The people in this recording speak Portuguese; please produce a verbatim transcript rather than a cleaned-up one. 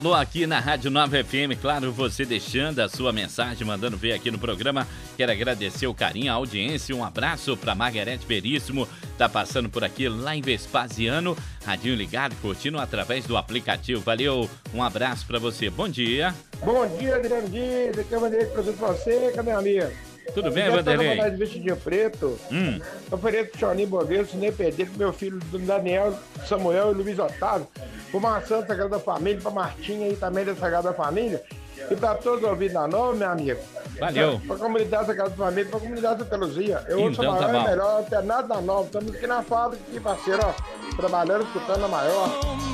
Alô, aqui na Rádio Nova F M, claro, você deixando a sua mensagem, mandando ver aqui no programa. Quero agradecer o carinho, a audiência, um abraço para Margarete Veríssimo, tá passando por aqui lá em Vespasiano, radinho ligado, curtindo através do aplicativo. Valeu, um abraço para você, bom dia. Bom dia, Adriano Dias, aqui é o Vanderlei trazendo pra você, cadê minha amiga? Tudo bem, Vanderlei? Eu de vestidinho preto, Hum. eu ofereço Choninho Boveiro, Sinei Pedreiro, meu filho Daniel, Samuel e Luiz Otávio, pro Marcelo Sagrada Família, pra Martinha aí também da Sagrada Família, e pra todos os ouvintes da Nova, minha amiga. Valeu. Pra, pra comunidade Sagrada Família, pra comunidade Santa Luzia. Eu ouço Então, a tá maior bom. e melhor, até nada da Nova, estamos aqui na fábrica, aqui, parceiro, ó, trabalhando, escutando a maior.